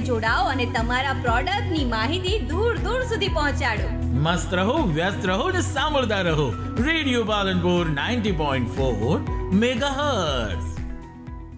જોડાઓ અને તમારા પ્રોડક્ટની માહિતી દૂર દૂર સુધી પહોંચાડો. મસ્ત રહો, વ્યસ્ત રહો ને સાંભળતા રહો. Radio Palanpur 90.4 megahertz.